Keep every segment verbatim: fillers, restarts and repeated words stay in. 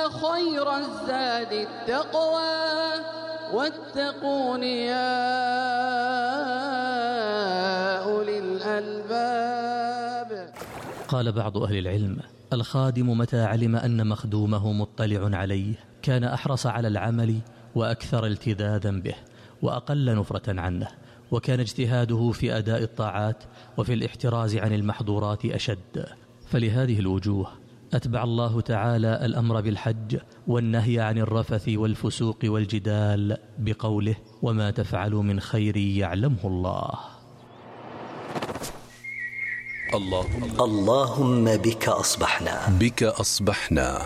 خير الزاد التقوى واتقون يا أولي الألباب. قال بعض أهل العلم: الخادم متى علم أن مخدومه مطلع عليه كان أحرص على العمل وأكثر التذاذا به وأقل نفرة عنه، وكان اجتهاده في أداء الطاعات وفي الاحتراز عن المحظورات أشد. فلهذه الوجوه أتبع الله تعالى الأمر بالحج والنهي عن الرفث والفسوق والجدال بقوله: وما تفعلوا من خير يعلمه الله. اللهم, اللهم بك أصبحنا بك أصبحنا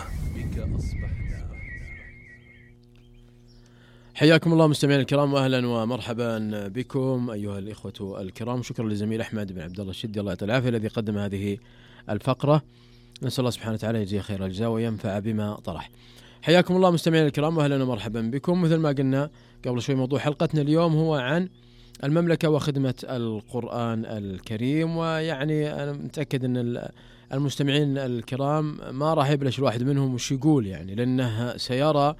حياكم الله مستمعين الكرام، واهلا ومرحبا بكم ايها الاخوه الكرام. شكرا للزميل احمد بن عبد الله الشدي الله يعطيه العافيه الذي قدم هذه الفقره. نسال الله سبحانه وتعالى يجزيه خير الجزاء وينفع بما طرح. حياكم الله مستمعين الكرام واهلا ومرحبا بكم. مثل ما قلنا قبل شوي، موضوع حلقتنا اليوم هو عن المملكه وخدمه القرآن الكريم. ويعني انا متاكد ان المستمعين الكرام ما راح يبلش الواحد منهم وش يقول، يعني لانه سيرى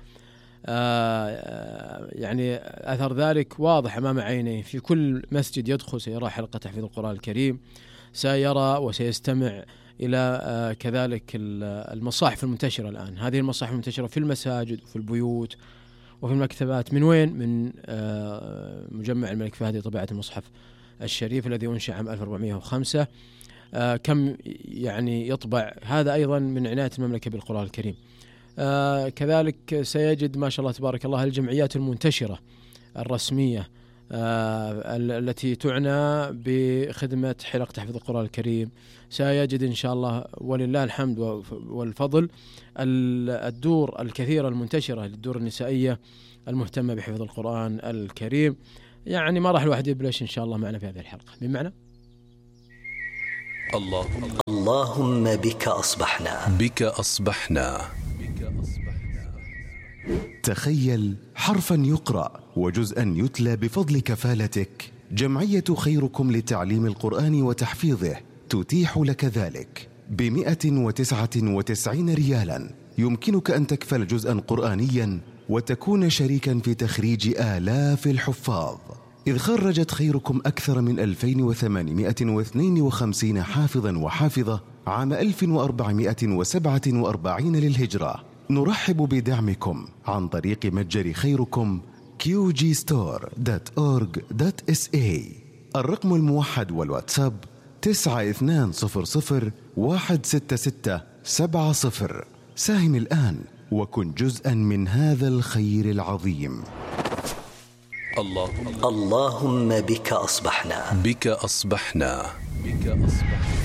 آه يعني أثر ذلك واضح أمام عينيه. في كل مسجد يدخل سيرى حلقة تحفيظ القرآن الكريم، سيرى وسيستمع إلى آه كذلك المصاحف المنتشرة الآن. هذه المصاحف المنتشرة في المساجد وفي البيوت وفي المكتبات. من وين؟ من آه مجمع الملك فهد لطباعة المصحف الشريف الذي أنشأ عام ألف وأربعمائة وخمسة. آه كم يعني يطبع؟ هذا أيضا من عناية المملكة بالقرآن الكريم. آه كذلك سيجد ما شاء الله تبارك الله الجمعيات المنتشرة الرسمية آه التي تعنى بخدمة حلق تحفيظ القرآن الكريم. سيجد إن شاء الله ولله الحمد والفضل الدور الكثيرة المنتشرة للدور النسائية المهتمة بحفظ القرآن الكريم. يعني ما راح الواحد يبلش إن شاء الله معنا في هذه الحلقة. من معنى اللهم, اللهم بك أصبحنا بك أصبحنا تخيل حرفا يقرأ وجزءا يتلى بفضل كفالتك. جمعية خيركم لتعليم القرآن وتحفيظه تتيح لك ذلك بمئة وتسعة وتسعين ريالا. يمكنك أن تكفل جزءا قرآنيا وتكون شريكا في تخريج آلاف الحفاظ، إذ خرجت خيركم أكثر من ألفين وثمانمائة واثنين وخمسين حافظا وحافظة عام ألف وأربعمائة وسبعة وأربعين للهجرة. نرحب بدعمكم عن طريق متجر خيركم كيو جي ستور دوت أورج دوت إس إيه. الرقم الموحد والواتساب تسعة اثنان صفر صفر واحد ستة ستة سبعة صفر. ساهم الآن وكن جزءا من هذا الخير العظيم. اللهم, اللهم بك أصبحنا بك أصبحنا بك أصبحنا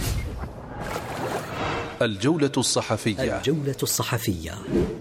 الجولة الصحفية الجولة الصحفية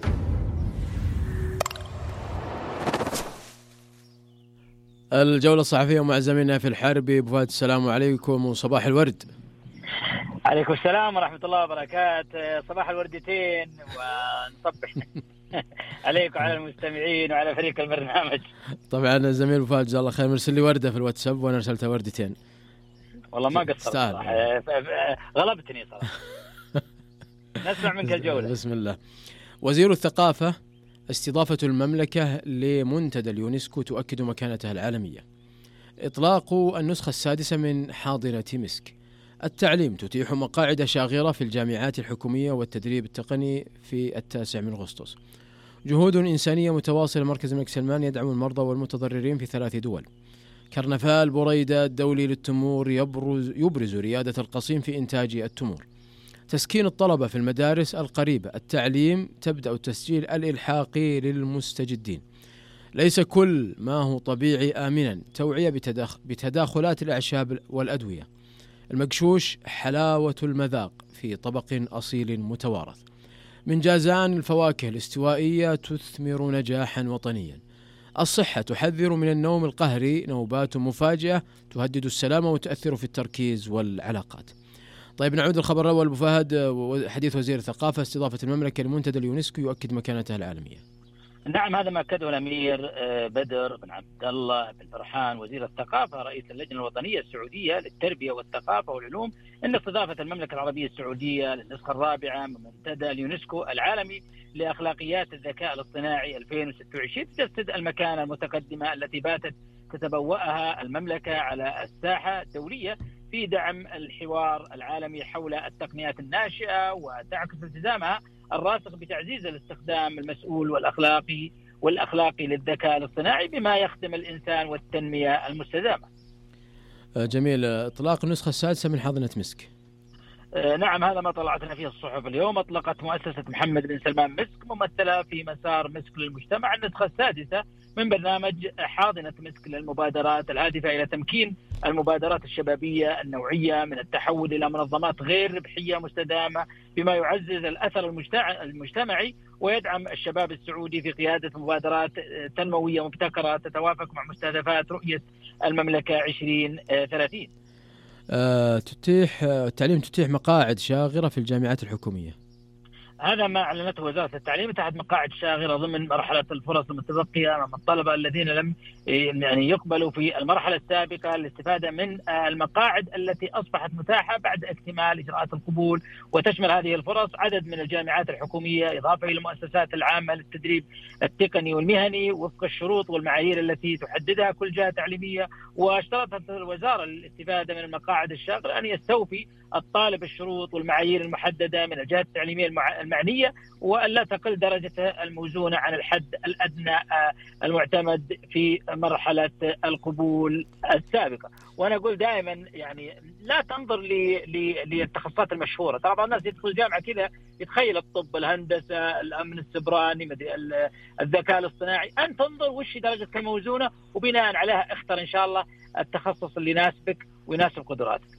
الجولة الصحفية مع زميلنا في الحرب أبو فهد. السلام عليكم وصباح الورد. عليكم السلام ورحمة الله وبركاته. صباح الوردتين ونصبح عليكم وعلى المستمعين وعلى فريق البرنامج. طبعا الزميل أبو فهد جزاه الله خير مرسل لي وردة في الواتساب وأنا أرسلتها وردتين. والله ما قصرت صراحة، غلبتني صراحة. نسمع منك الجولة. بسم الله. وزير الثقافة: استضافة المملكة لمنتدى اليونسكو تؤكد مكانتها العالمية. إطلاق النسخة السادسة من حاضنة مسك. التعليم: تتيح مقاعد شاغرة في الجامعات الحكومية والتدريب التقني في التاسع من أغسطس. جهود إنسانية متواصلة. مركز الملك سلمان يدعم المرضى والمتضررين في ثلاث دول. كرنفال بريدة الدولي للتمور يبرز, يبرز ريادة القصيم في إنتاج التمور. تسكين الطلبة في المدارس القريبة. التعليم: تبدأ التسجيل الإلحاقي للمستجدين. ليس كل ما هو طبيعي آمنا. توعية بتداخ بتداخلات الأعشاب والأدوية. المقشوش: حلاوة المذاق في طبق أصيل متوارث. من جازان: الفواكه الاستوائية تثمر نجاحا وطنيا. الصحة: تحذر من النوم القهري. نوبات مفاجئة تهدد السلامة وتؤثر في التركيز والعلاقات. طيب نعود للخبر الأول أبو فهد. حديث وزير الثقافة: استضافة المملكة لمنتدى اليونسكو يؤكد مكانتها العالمية. نعم، هذا ما أكده الأمير بدر بن عبد الله بن فرحان وزير الثقافة رئيس اللجنة الوطنية السعودية للتربية والثقافة والعلوم أن استضافة المملكة العربية السعودية للنسخة الرابعة من منتدى اليونسكو العالمي لأخلاقيات الذكاء الاصطناعي ألفين وستة وعشرين تجسد المكانة المتقدمة التي باتت تتبوأها المملكة على الساحة الدولية في دعم الحوار العالمي حول التقنيات الناشئة، وتعكس التزامها الراسخ بتعزيز الاستخدام المسؤول والأخلاقي والأخلاقي للذكاء الاصطناعي بما يخدم الإنسان والتنمية المستدامة. جميل. إطلاق النسخة السادسة من حاضنة مسك. نعم، هذا ما طلعتنا فيه الصحف اليوم. أطلقت مؤسسة محمد بن سلمان مسك ممثلة في مسار مسك للمجتمع النسخة السادسة من برنامج حاضنة مسك للمبادرات الهادفة إلى تمكين المبادرات الشبابية النوعية من التحول إلى منظمات غير ربحية مستدامة بما يعزز الأثر المجتمعي ويدعم الشباب السعودي في قيادة مبادرات تنموية مبتكرة تتوافق مع مستهدفات رؤية المملكة عشرين ثلاثين. أه تتيح التعليم تتيح مقاعد شاغرة في الجامعات الحكومية. هذا ما أعلنته وزارة التعليم تحت مقاعد شاغرة ضمن مرحلة الفرص المتبقية أمام الطلبة الذين لم يعني يقبلوا في المرحلة السابقة للاستفادة من المقاعد التي أصبحت متاحة بعد اكتمال إجراءات القبول، وتشمل هذه الفرص عدد من الجامعات الحكومية إضافة إلى المؤسسات العامة للتدريب التقني والمهني وفق الشروط والمعايير التي تحددها كل جهة تعليمية. واشترطت الوزارة للاستفادة من المقاعد الشاغرة أن يستوفي الطالب الشروط والمعايير المحددة من الجهات التعليمية المعنية، وأن لا تقل درجته الموزونة عن الحد الأدنى المعتمد في مرحلة القبول السابقة. وأنا أقول دائما يعني لا تنظر للتخصصات المشهورة. ترى بعض الناس يدخل الجامعة كذا يتخيل الطب، الهندسة، الأمن السبراني، الذكاء الاصطناعي. أن تنظر وش درجتك الموزونة وبناء عليها اختر إن شاء الله التخصص اللي يناسبك ويناسب قدراتك.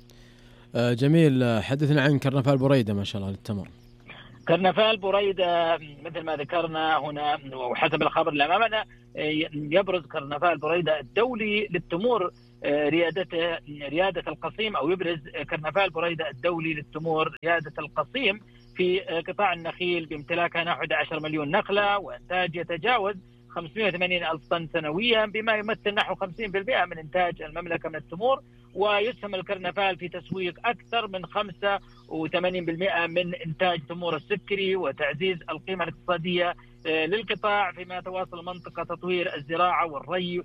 جميل. حدثنا عن كرنفال بريدة ما شاء الله للتمر. كرنفال بريدة مثل ما ذكرنا هنا وحسب الخبر اللي أمامنا يبرز كرنفال بريدة الدولي للتمور ريادته ريادة القصيم، أو يبرز كرنفال بريدة الدولي للتمور ريادة القصيم في قطاع النخيل بامتلاكها نحو أحد عشر مليون نخلة وإنتاج يتجاوز خمسمائة وثمانين ألف طن سنويا بما يمثل نحو خمسين بالمئة من إنتاج المملكة من التمور. ويسهم الكرنفال في تسويق أكثر من خمسة وثمانين بالمئة من إنتاج تمور السكري وتعزيز القيمة الاقتصادية للقطاع فيما تواصل المنطقة تطوير الزراعة والري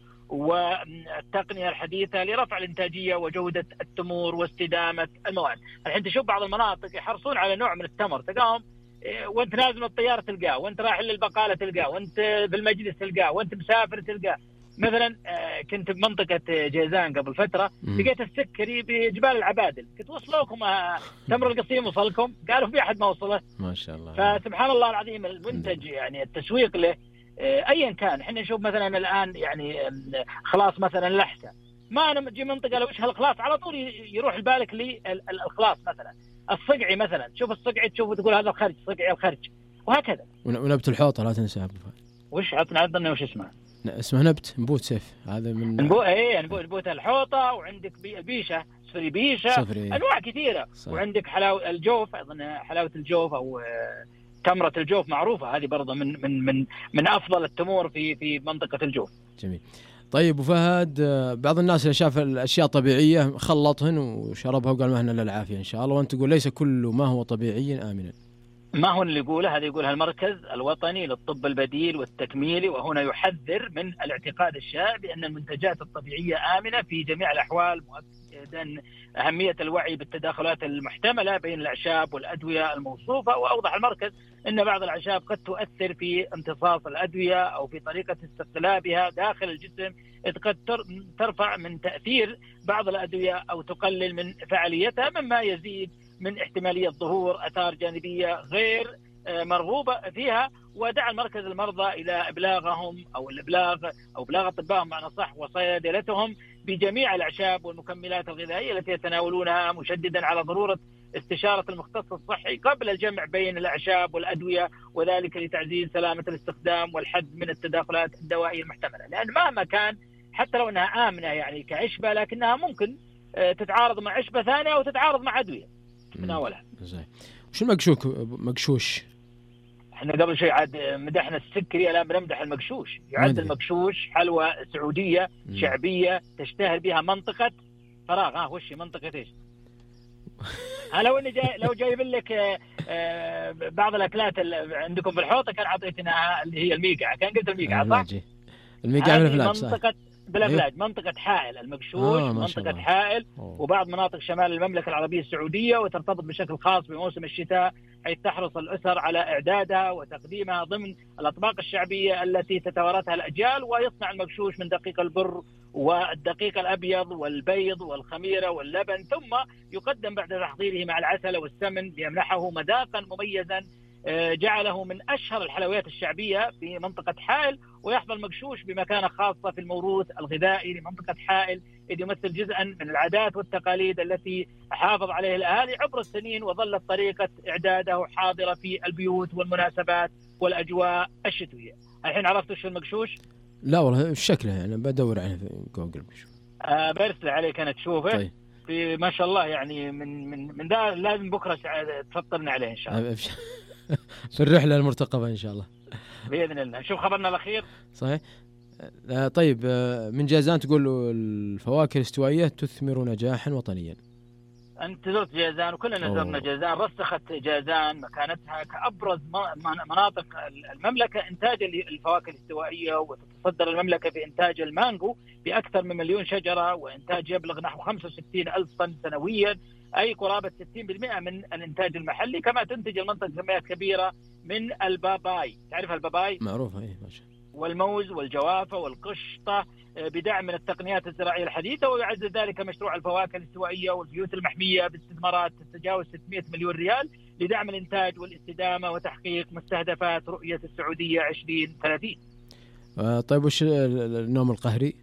والتقنية الحديثة لرفع الإنتاجية وجودة التمور واستدامة المواد. الحين تشوف بعض المناطق يحرصون على نوع من التمر تلقاهم وانت نازل من الطيارة تلقاه، وانت رايح للبقالة تلقاه، وانت في المجلس تلقاه، وانت مسافر تلقاه. مثلا كنت بمنطقة جيزان قبل فترة لقيت السكري بجبال العبادل، كنت وصلوكم تمر القصيم وصلكم؟ قالوا في أحد ما وصله. ما شاء الله. فسبحان الله العظيم المنتج يعني التسويق له أيا كان. احنا نشوف مثلا الآن يعني خلاص مثلا لحسة، ما أنا مجي منطقة لو إيش هالخلاص على طول يروح البالك لي الخلاص. مثلا الصقعي مثلا، تشوف الصقعي تشوف تقول هذا الخرج، صقعي الخرج، وهكذا. ونبت الحوطة لا تنسى. وش عطنا عطنا وش اسمه؟ اسمه نبت نبوت سيف. هذا من نبو ايه نبوت نبوت الحوطة، وعندك بيشة صفري بيشة صفري. انواع كثيرة صح. وعندك حلاوة الجوف اظن، حلاوة الجوف او تمرة الجوف معروفة، هذه برضه من من من من افضل التمور في في منطقة الجوف. جميل. طيب وفهد، بعض الناس اللي شاف الاشياء طبيعية خلطهن وشربها وقال ما هن الا العافية ان شاء الله، وانت تقول ليس كل ما هو طبيعي آمنا. ما هو اللي يقوله هذا، يقولها المركز الوطني للطب البديل والتكميلي، وهنا يحذر من الاعتقاد الشائع بأن المنتجات الطبيعية آمنة في جميع الأحوال، مؤكدا أهمية الوعي بالتداخلات المحتملة بين الأعشاب والأدوية الموصوفة. وأوضح المركز أن بعض الأعشاب قد تؤثر في امتصاص الأدوية أو في طريقة استقلابها داخل الجسم، إذ قد ترفع من تأثير بعض الأدوية أو تقلل من فعاليتها، مما يزيد من احتمالية ظهور آثار جانبية غير مرغوبة فيها. ودعا المركز المرضى إلى إبلاغهم أو الإبلاغ أو إبلاغ أطبائهم معنى صح وصيادلتهم بجميع الأعشاب والمكملات الغذائية التي يتناولونها، مشددا على ضرورة استشارة المختص الصحي قبل الجمع بين الأعشاب والأدوية، وذلك لتعزيز سلامة الاستخدام والحد من التداخلات الدوائية المحتملة. لأن مهما كان حتى لو أنها آمنة يعني كعشبة، لكنها ممكن تتعارض مع عشبة ثانية أو تتعارض مع أدوية تناولها. زين. وش المقشوك مقشوش؟ احنا قبل شيء عاد مدحنا السكري، الان بنمدح المقشوش. يعد المقشوش حلوى سعوديه م. شعبيه تشتهر بها منطقه فراغ. ها وش منطقه ايش؟ ها لو اني جاي لو جايب لك بعض الاكلات اللي عندكم في الحوطه كان اعطيتنا اللي هي الميقعه، كان قلت الميقعه صح؟ الميقعه من الفلاج صح. منطقه بالافلاج، منطقة حائل المقشوش، آه منطقة حائل أوه. وبعض مناطق شمال المملكة العربية السعودية، وترتبط بشكل خاص بموسم الشتاء، حيث تحرص الأسر على إعدادها وتقديمها ضمن الأطباق الشعبية التي تتوارثها الأجيال. ويصنع المقشوش من دقيق البر والدقيق الأبيض والبيض والخميرة واللبن، ثم يقدم بعد تحضيره مع العسل والسمن ليمنحه مذاقا مميزا جعله من أشهر الحلويات الشعبية في منطقة حائل. ويحظى المقشوش بمكانة خاصة في الموروث الغذائي لمنطقة حائل، إذ يمثل جزءا من العادات والتقاليد التي حافظ عليه الأهالي عبر السنين، وظلت طريقة إعداده حاضرة في البيوت والمناسبات والأجواء الشتوية. الحين عرفت شو المقشوش؟ لا والله شكله يعني بدور عليه في جوجل بشوف. آه برسل عليك أنا تشوفه. طيب. في ما شاء الله يعني من من من ده لازم بكرة تفطرنا عليه إن شاء الله. في الرحلة المرتقبة إن شاء الله بإذن الله. شوف خبرنا الأخير. صحيح. طيب من جازان تقول الفواكه الاستوائية تثمر نجاحا وطنيا. أنت زرت جازان وكلنا زرنا جازان. رسخت جازان مكانتها كأبرز مناطق المملكة إنتاجا للفواكه الاستوائية، وتتصدر المملكة في إنتاج المانجو بأكثر من مليون شجرة، وإنتاج يبلغ نحو خمسة وستين ألف طن سنويا، أي قرابة ستين بالمئة من الإنتاج المحلي. كما تنتج المنطقة كميات كبيرة من الباباي. تعرف الباباي؟ معروفة إيه ماشي. والموز والجوافة والقشطة بدعم من التقنيات الزراعية الحديثة. ويعد ذلك مشروع الفواكه الاستوائية والبيوت المحمية باستثمارات تتجاوز ستمئة مليون ريال لدعم الإنتاج والاستدامة وتحقيق مستهدفات رؤية السعودية عشرين ثلاثين. آه طيب وش النوم القهري؟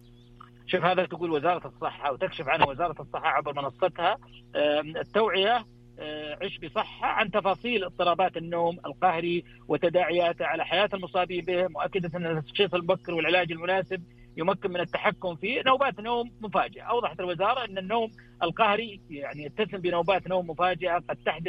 شوف هذا تقول وزارة الصحة وتكشف عنه وزارة الصحة عبر منصتها التوعية عش بصحة عن تفاصيل اضطرابات النوم القهري وتداعياته على حياة المصابين به، مؤكدة أن التشخيص المبكر والعلاج المناسب يمكن من التحكم في نوبات نوم مفاجئة. أوضحت الوزارة أن النوم القهري يعني يتسم بنوبات نوم مفاجئة قد تحدث